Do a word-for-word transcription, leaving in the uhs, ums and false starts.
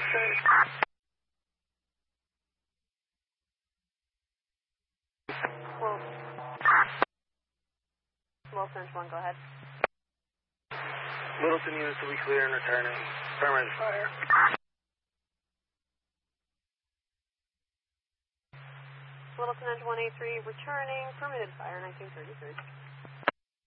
Well, Wilson one, go ahead. Littleton units will be clear and returning. Affirmative fire. Littleton Edge one eight three returning, permitted fire nineteen thirty-three.